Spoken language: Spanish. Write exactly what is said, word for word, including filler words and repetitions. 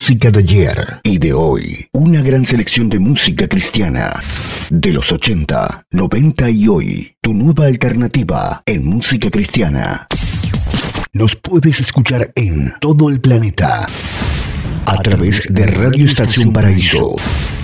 música de ayer y de hoy. Una gran selección de música cristiana de los ochenta, noventa y hoy. Tu nueva alternativa en música cristiana. Nos puedes escuchar en todo el planeta a través de Radio Estación Paraíso.